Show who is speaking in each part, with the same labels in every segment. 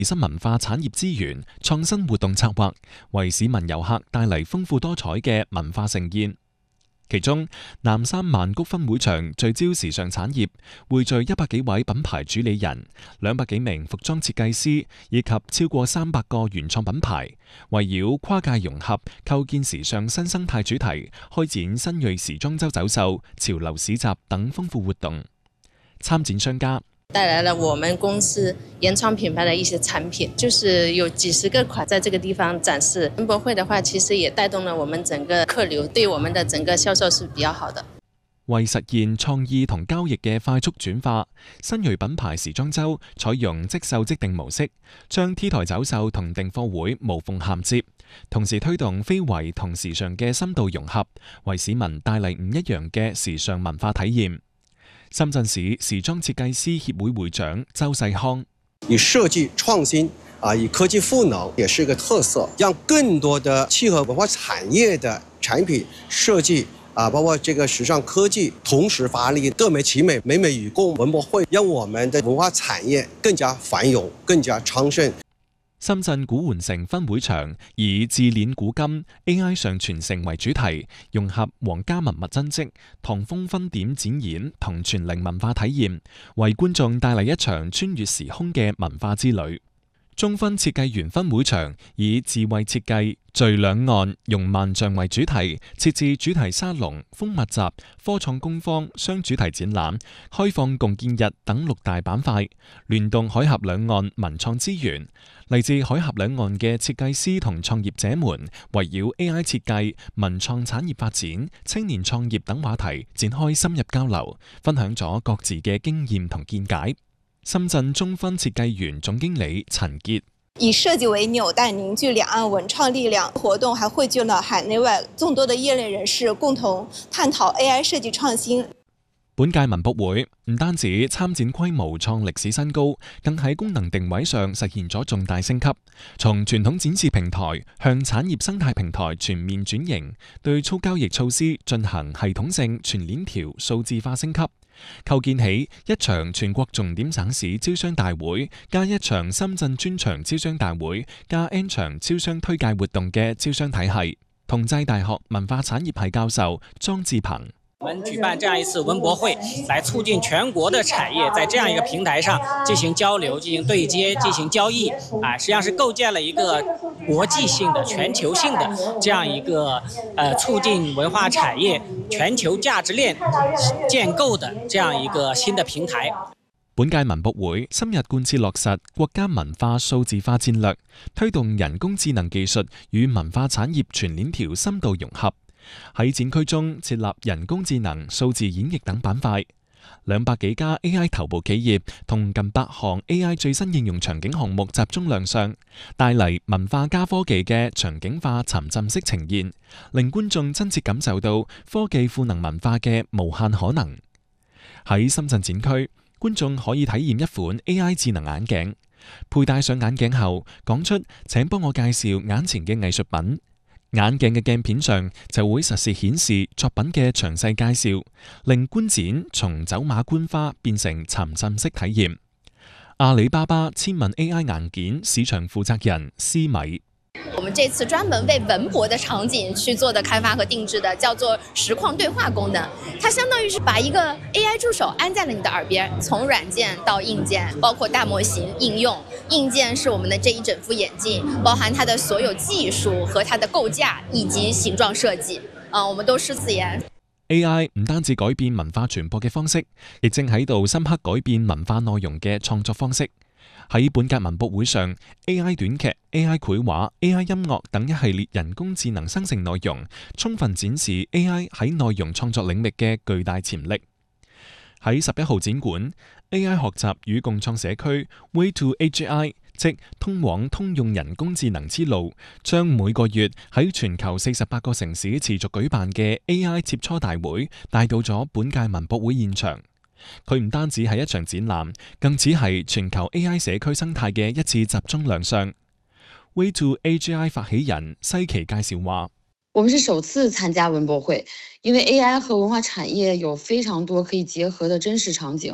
Speaker 1: 以新文化產業資源創新活動策劃，為市民遊客帶嚟豐富多彩嘅文化盛宴。其中，南山曼谷分會場聚焦時尚產業，匯聚100幾位品牌主理人、200幾名服裝設計師以及超過300個原創品牌，圍繞跨界融合、構建時尚新生態主題，開展新銳時裝周走秀、潮流市集等豐富活動。參展商家
Speaker 2: 帶來了我們公司原創品牌的一些產品，就是有幾十個款在這個地方展示。文博會的話，其實也帶動了我們整個客流，對我們的整個銷售是比較好的。
Speaker 1: 為實現創意同交易嘅快速轉化，新銳品牌時裝周採用即售即定模式，將 T 台走秀同訂貨會無縫銜接，同時推動非遺同時尚嘅深度融合，為市民帶嚟唔一樣嘅時尚文化體驗。深圳市時裝設計師協會會長周世康：
Speaker 3: 以設計創新以科技賦能也是一個特色，讓更多的契合文化產業的產品設計包括這個時尚科技同時發力，各美其美，美美與共。文博會讓我們的文化產業更加繁榮，更加昌盛。
Speaker 1: 深圳古玩城分會場以自鏈古今 AI 上傳承為主題，融合皇家文物真跡、唐風分點展演同全齡文化體驗，為觀眾帶嚟一場穿越時空嘅文化之旅。中分設計園分會場以智慧設計聚兩岸融萬象為主題，設置主題沙龍、風物集、科創工坊雙主題展覽、開放共建日等6大板塊，聯動海峽兩岸文創資源。嚟自海峽兩岸嘅設計師同創業者們，圍繞 AI 設計、文創產業發展、青年創業等話題展開深入交流，分享咗各自嘅經驗同見解。深圳中分設計園總經理陳傑：
Speaker 4: 以設計為紐帶，凝聚兩岸文創力量。活動還匯聚了海內外眾多的業內人士，共同探討 AI 設計創新。
Speaker 1: 本屆文博會唔單止參展規模創歷史新高，更喺功能定位上實現咗重大升級，從傳統展示平台向產業生態平台全面轉型，對粗交易措施進行系統性全鏈條數字化升級，構建起一場全國重點省市招商大會加一場深圳專場招商大會加 N 場招商推介活動嘅招商體系。同濟大學文化產業系教授莊志鵬：
Speaker 5: 我們舉辦這樣一次文博會，來促進全國的產業在這樣一個平台上進行交流、進行對接、進行交易，實際上是構建了一個國際性的、全球性的這樣一個促進文化產業全球價值鏈建構的這樣一個新的平台。
Speaker 1: 本屆文博會深入貫徹落實國家文化數字化戰略，推動人工智能技術與文化產業全鏈條深度融合。喺展區中設立人工智能、數字演繹等板塊，200幾家 AI 頭部企業同近100項 AI 最新應用場景項目集中亮相，帶嚟文化加科技嘅場景化沉浸式呈現，令觀眾真切感受到科技賦能文化嘅無限可能。喺深圳展區，觀眾可以體驗一款 AI 智能眼鏡，佩戴上眼鏡後講出請幫我介紹眼前嘅藝術品。眼鏡嘅鏡片上就會實時顯示作品嘅詳細介紹，令觀展從走馬觀花變成沉浸式體驗。阿里巴巴千問 AI 硬件市場負責人施米：
Speaker 6: 我們這次專門為文博的場景去做的開發和定製的，叫做實況對話功能。它相當於是把一個 AI 助手安在了你的耳邊，從軟件到硬件，包括大模型應用。硬件是我們的這一整副眼鏡，包含它的所有技術和它的構架以及形狀設計。我們都是自研。
Speaker 1: AI 唔單止改變文化傳播嘅方式，亦正喺度深刻改變文化內容嘅創作方式。喺本屆文博會上 ，AI 短劇、AI 繪畫、AI 音樂等一系列人工智能生成內容，充分展示 AI 喺內容創作領域嘅巨大潛力。喺11號展館 ，AI 學習與共創社區 Way to AGI， 即通往通用人工智能之路，將每個月喺全球48個城市持續舉辦嘅 AI 切磋大會帶到咗本屆文博會現場。佢唔單止係一場展覽，更只係全球 AI 社區生態嘅一次集中亮相。Way to AGI 發起人西奇介紹話：
Speaker 7: 我們是首次參加文博會，因為 AI 和文化產業有非常多可以結合的真實場景，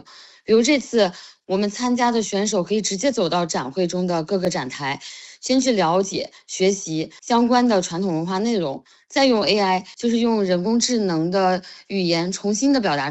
Speaker 7: 比如这次我们参加的选手可以直接走到展会中的各个展台，先去了解、学习相关的传统文化内容，再用 AI，就是用人工智能的语言重新的表达